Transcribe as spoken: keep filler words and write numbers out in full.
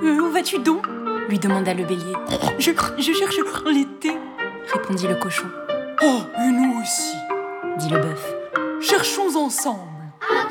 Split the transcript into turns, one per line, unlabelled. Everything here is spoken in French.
Euh, où vas-tu donc ? lui demanda le bélier. Je, je cherche l'été, répondit le cochon.
Oh, et nous aussi,
dit le bœuf.
cherchons ensemble.